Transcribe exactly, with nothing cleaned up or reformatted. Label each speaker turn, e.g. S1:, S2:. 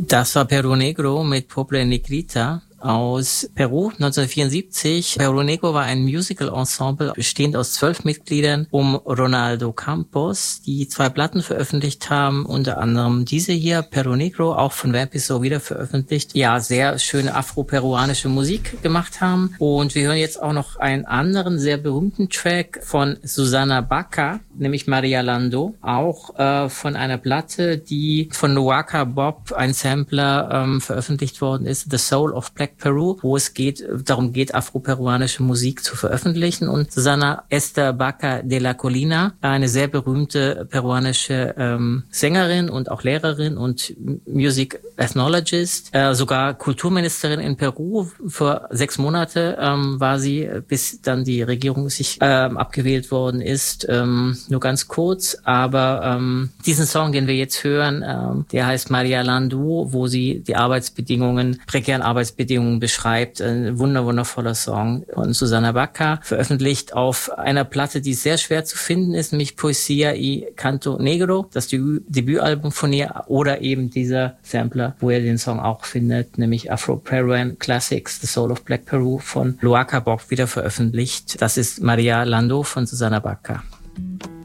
S1: Das war Perú Negro mit Pobre Negrita aus Peru neunzehnhundertvierundsiebzig. Perú Negro war ein Musical-Ensemble bestehend aus zwölf Mitgliedern um Ronaldo Campos, die zwei Platten veröffentlicht haben, unter anderem diese hier, Perú Negro, auch von Vampiso wieder veröffentlicht. Ja, sehr schöne afro-peruanische Musik gemacht haben. Und wir hören jetzt auch noch einen anderen sehr berühmten Track von Susana Baca, nämlich Maria Landó, auch äh, von einer Platte, die von Luaka Bob, ein Sampler, ähm, veröffentlicht worden ist, The Soul of Black Peru, wo es geht, darum geht, afro-peruanische Musik zu veröffentlichen. Und Susana Esther Baca de la Colina, eine sehr berühmte peruanische ähm, Sängerin und auch Lehrerin und Music Ethnologist, äh, sogar Kulturministerin in Peru. Vor sechs Monate ähm, war sie, bis dann die Regierung sich ähm, abgewählt worden ist. Ähm, nur ganz kurz, aber ähm, diesen Song, den wir jetzt hören, ähm, der heißt Maria Landó, wo sie die Arbeitsbedingungen, prekären Arbeitsbedingungen beschreibt. Ein wunder, wundervoller Song von Susana Baca, veröffentlicht auf einer Platte, die sehr schwer zu finden ist, nämlich Poesia y Canto Negro, das Debü- Debütalbum von ihr, oder eben dieser Sampler, wo ihr den Song auch findet, nämlich Afro-Peruan Classics, The Soul of Black Peru von Luaka Bob, wieder veröffentlicht. Das ist Maria Landó von Susana Baca.